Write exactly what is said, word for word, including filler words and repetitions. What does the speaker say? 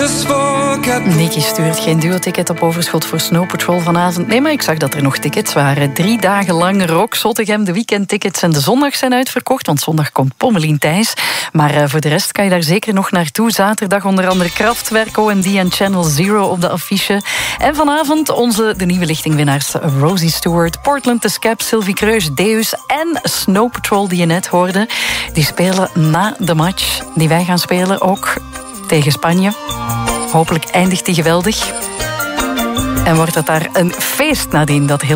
Nicky stuurt geen duo-ticket op overschot voor Snow Patrol vanavond. Nee, maar ik zag dat er nog tickets waren. Drie dagen lang Rock Zottegem. De weekendtickets en de zondag zijn uitverkocht, want zondag komt Pommelien Thijs. Maar uh, voor de rest kan je daar zeker nog naartoe. Zaterdag onder andere Kraftwerk, O M D en Channel Zero op de affiche. En vanavond onze de nieuwe lichtingwinnaars Rosie Stewart, Portland The Scap, Sylvie Kreus, Deus en Snow Patrol die je net hoorde. Die spelen na de match die wij gaan spelen ook tegen Spanje. Hopelijk eindigt die geweldig. En wordt het daar een feest nadien dat heel